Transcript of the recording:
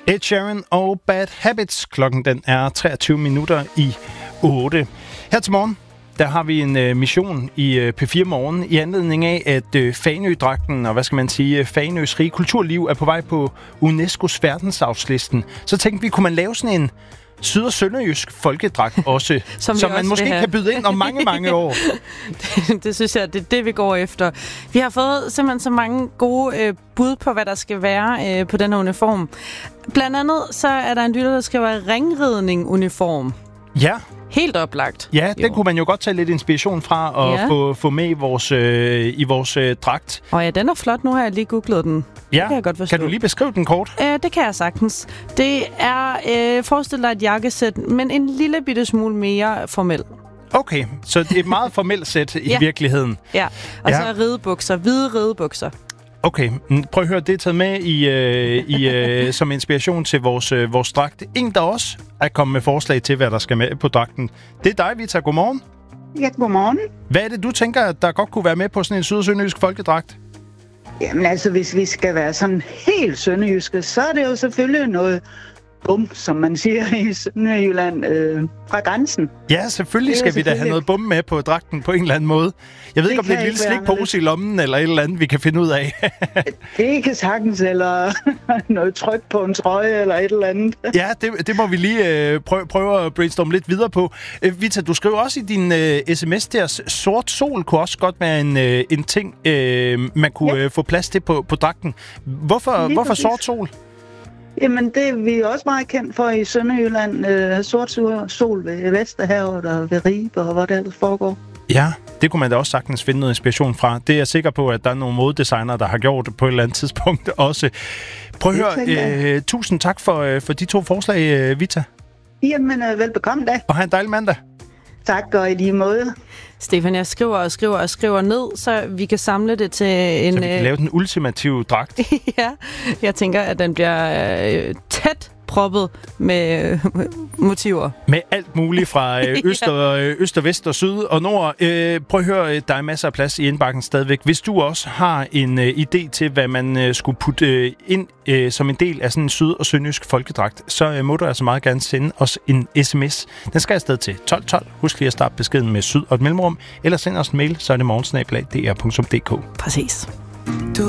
Ed Sheeran og Bad Habits. Klokken den er 7:23. Her til morgen, der har vi en mission i P4 Morgen i anledning af, at Fanø-dragten og hvad skal man sige, Fanøs rige kulturliv er på vej på UNESCO's verdensarvslisten. Så tænkte vi, kunne man lave sådan en syd- og sønderjysk folkedragt også, som man måske kan byde ind om mange år. Det synes jeg, det er det, vi går efter. Vi har fået simpelthen så mange gode bud på, hvad der skal være på den her uniform. Blandt andet så er der en lytter, der skriver ringridning-uniform. Ja. Helt oplagt. Ja, det kunne man jo godt tage lidt inspiration fra og få med i vores dragt. Og ja, den er flot. Nu har jeg lige googlet den. Ja, det kan jeg godt forstå. Kan du lige beskrive den kort? Det kan jeg sagtens. Det er, forestil dig et jakkesæt, men en lille bitte smule mere formel. Okay, så det er et meget formelt sæt i virkeligheden. Ja, og så er ridebukser, hvide ridebukser. Okay, prøv at høre, det er taget med som inspiration til vores dragt. En, der også er kommet med forslag til, hvad der skal med på dragten. Det er dig, Vita. Godmorgen. Ja, godmorgen. Hvad er det, du tænker, der godt kunne være med på sådan en syd- og sønderjysk folkedragt? Jamen altså, hvis vi skal være sådan helt sønderjyske, så er det jo selvfølgelig noget bum, som man siger i Sønderjylland, fra grænsen. Ja, selvfølgelig skal vi da have noget bum med på dragten på en eller anden måde. Jeg ved ikke, om det er en lille slikpose i lommen eller et eller andet, vi kan finde ud af. Det kan sagtens, eller noget tryk på en trøje eller et eller andet. Ja, det må vi lige prøve at brainstorme lidt videre på. Vita, du skriver også i din sms der, sort sol kunne også godt være en ting, man kunne få plads til på dragten. Hvorfor sort sol? Jamen, det er vi også meget kendt for i Sønderjylland. Sort sol ved Vesterhavet og ved Ribe og hvor det ellers foregår. Ja, det kunne man da også sagtens finde noget inspiration fra. Det er jeg sikker på, at der er nogle modedesignere, der har gjort det på et eller andet tidspunkt også. Prøv at høre, tusind tak for de to forslag, Vita. Jamen, velbekomme da. Og have en dejlig mandag. Tak, og i lige måde. Stefan, jeg skriver ned, så vi kan samle det til en... Så vi kan lave den ultimative dragt. Ja, jeg tænker, at den bliver tæt proppet med motiver. Med alt muligt fra øst og vest og syd og nord. Prøv at høre, der er masser af plads i indbakken stadigvæk. Hvis du også har en idé til, hvad man skulle putte ind som en del af sådan en syd- og sønderjysk folkedragt, så må du altså meget gerne sende os en sms. Den skal afsted til 1212. Husk lige at starte beskeden med syd og et mellemrum, eller send os en mail, så er det morgensnabel@dr.dk. Præcis.